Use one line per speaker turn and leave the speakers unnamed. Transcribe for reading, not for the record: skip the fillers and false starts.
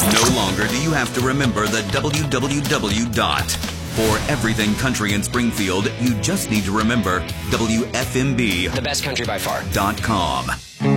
No longer do you have to remember the www dot. For everything country in Springfield, you just need to remember WFMB.
The best country by far.
.com.